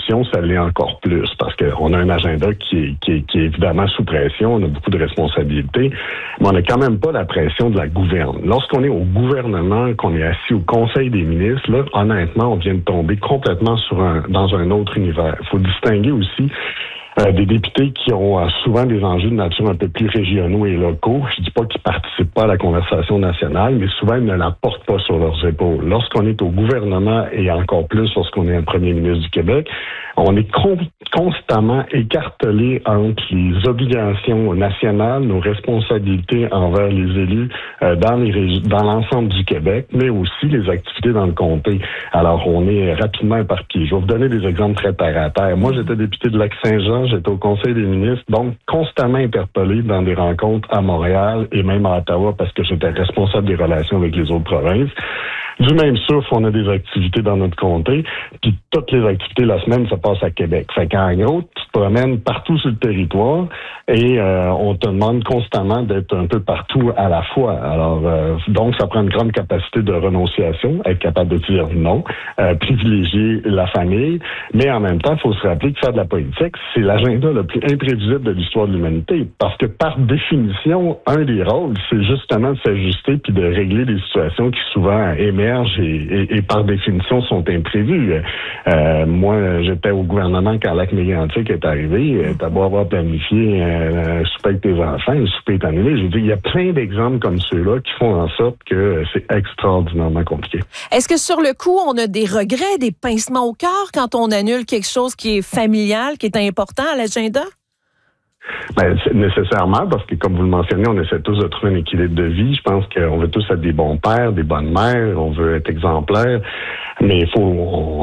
définition, ça l'est encore plus parce qu'on a un agenda qui est évidemment sous pression, on a beaucoup de responsabilités, mais on n'a quand même pas la pression de la gouverne. Lorsqu'on est au gouvernement, qu'on est assis au Conseil des ministres, là, honnêtement, on vient de tomber complètement dans un autre univers. Il faut distinguer aussi des députés qui ont souvent des enjeux de nature un peu plus régionaux et locaux. Je dis pas qu'ils participent pas à la conversation nationale, mais souvent ils ne la portent pas sur leurs épaules. Lorsqu'on est au gouvernement et encore plus lorsqu'on est un premier ministre du Québec, on est constamment écartelé entre les obligations nationales, nos responsabilités envers les élus dans l'ensemble du Québec, mais aussi les activités dans le comté. Alors, on est rapidement éparpillé. Je vais vous donner des exemples très terre à terre. Moi, j'étais député de Lac-Saint-Jean, j'étais au Conseil des ministres, donc constamment interpellé dans des rencontres à Montréal et même à Ottawa parce que j'étais responsable des relations avec les autres provinces. Du même souffle, on a des activités dans notre comté, puis toutes les activités la semaine se passent à Québec. Fait qu'en gros, tu te promènes partout sur le territoire et on te demande constamment d'être un peu partout à la fois. Alors, donc, ça prend une grande capacité de renonciation, être capable de dire non, privilégier la famille, mais en même temps, il faut se rappeler que faire de la politique, c'est l'agenda le plus imprévisible de l'histoire de l'humanité, parce que par définition, un des rôles, c'est justement de s'ajuster puis de régler des situations qui souvent émergent et par définition sont imprévues. Moi, j'étais au gouvernement quand Lac Mégantic est arrivé. T'as beau avoir planifié un souper avec tes enfants, le souper est annulé. Je veux dire, il y a plein d'exemples comme ceux-là qui font en sorte que c'est extraordinairement compliqué. Est-ce que sur le coup, on a des regrets, des pincements au cœur quand on annule quelque chose qui est familial, qui est important à l'agenda? Ben, nécessairement, parce que comme vous le mentionnez, on essaie tous de trouver un équilibre de vie. Je pense qu'on veut tous être des bons pères, des bonnes mères, on veut être exemplaires, mais il faut,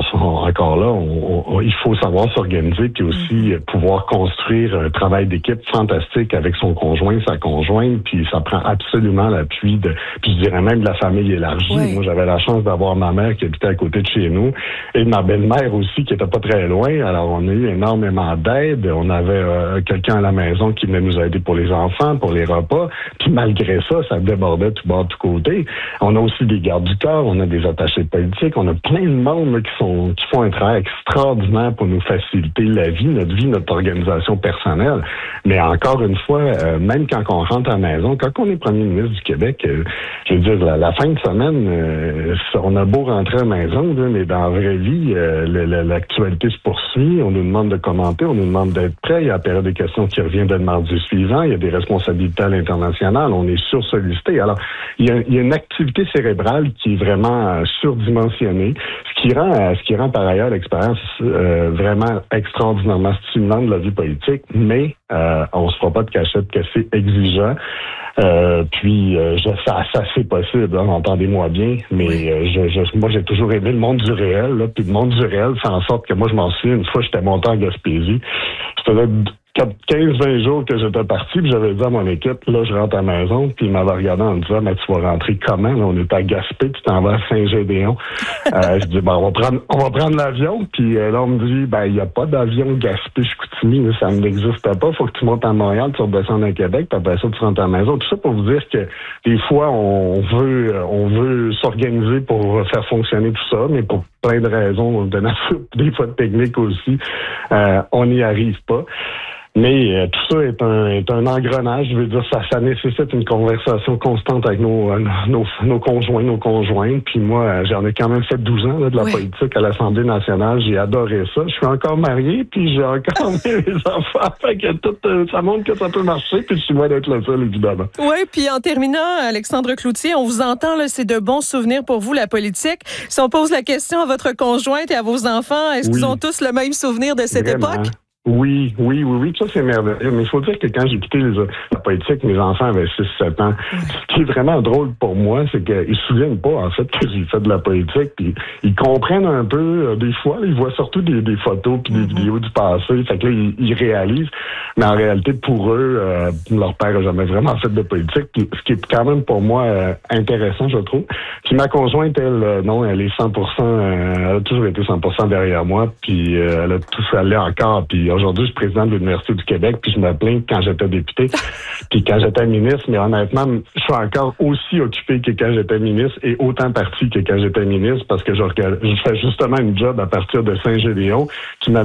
il faut savoir s'organiser puis aussi pouvoir construire un travail d'équipe fantastique avec son conjoint, sa conjointe, puis ça prend absolument l'appui puis je dirais même de la famille élargie. Oui. Moi, j'avais la chance d'avoir ma mère qui habitait à côté de chez nous et ma belle-mère aussi qui était pas très loin. Alors, on a eu énormément d'aide. On avait quelqu'un à la maison qui venait nous aider pour les enfants, pour les repas. Puis malgré ça, ça débordait tout bord, tout côté. On a aussi des gardes du corps, on a des attachés politiques, on a plein de monde là, qui font un travail extraordinaire pour nous faciliter la vie, notre organisation personnelle. Mais encore une fois, même quand on rentre à la maison, quand on est premier ministre du Québec, je veux dire, la fin de semaine, on a beau rentrer à la maison, là, mais dans la vraie vie, l'actualité se poursuit, on nous demande de commenter, on nous demande d'être prêt, il y a la période des questions qui revient de mardi suivant, il y a des responsabilités à l'international, on est sursollicité. Alors, il y a une activité cérébrale qui est vraiment surdimensionnée, ce qui rend par ailleurs l'expérience vraiment extraordinairement stimulante de la vie politique, mais on se fera pas de cachette que c'est exigeant. Ça c'est possible, hein, entendez-moi bien, mais moi j'ai toujours aimé le monde du réel, là, puis le monde du réel fait en sorte que moi je m'en souviens, une fois j'étais monté en Gaspésie, je faisais 15-20 jours que j'étais parti, puis j'avais dit à mon équipe, là, je rentre à la maison, puis il m'avait regardé en me disant, mais tu vas rentrer comment? Là, on est à Gaspé, tu t'en vas à Saint-Gédéon. Je dis, on va prendre l'avion, puis là, on me dit, il n'y a pas d'avion Gaspé-Chicoutimi, ça n'existe pas, faut que tu montes à Montréal, tu redescendes à Québec, puis après ça, tu rentres à la maison. Tout ça pour vous dire que des fois, on veut s'organiser pour faire fonctionner tout ça, mais pour plein de raisons, de nature, des fois de technique aussi, on n'y arrive pas. Mais tout ça est un engrenage. Je veux dire, ça nécessite une conversation constante avec nos conjoints, nos conjointes. Puis moi, j'en ai quand même fait 12 ans là, de la politique à l'Assemblée nationale. J'ai adoré ça. Je suis encore marié, puis j'ai encore mes enfants. Fait que tout, ça montre que ça peut marcher. Puis je suis loin d'être le seul, évidemment. Oui, puis en terminant, Alexandre Cloutier, on vous entend, là, c'est de bons souvenirs pour vous, la politique. Si on pose la question à votre conjointe et à vos enfants, est-ce qu'ils ont tous le même souvenir de cette époque? Oui, ça c'est merveilleux. Mais il faut dire que quand j'ai quitté la politique, mes enfants avaient 6-7 ans. Ce qui est vraiment drôle pour moi, c'est qu'ils se souviennent pas, en fait, que j'ai fait de la politique. Puis ils comprennent un peu, des fois, ils voient surtout des photos puis des vidéos du passé. Fait que là, ils réalisent. Mais en réalité, pour eux, leur père a jamais vraiment fait de politique. Puis, ce qui est quand même pour moi intéressant, je trouve. Puis ma conjointe, elle est 100%, elle a toujours été 100% derrière moi. Puis elle a tout ça allé encore. Puis aujourd'hui, je suis président de l'Université du Québec, puis je me plains quand j'étais député, puis quand j'étais ministre, mais honnêtement, je suis encore aussi occupé que quand j'étais ministre et autant parti que quand j'étais ministre, parce que je fais justement une job à partir de Saint-Gédéon qui m'a